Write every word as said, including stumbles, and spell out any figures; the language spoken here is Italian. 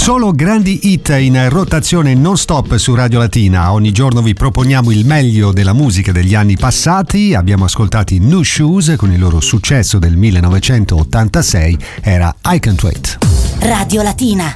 Solo grandi hit in rotazione non stop su Radio Latina. Ogni giorno vi proponiamo il meglio della musica degli anni passati. Abbiamo ascoltato i New Shoes con il loro successo del millenovecentottantasei, era I Can't Wait. Radio Latina.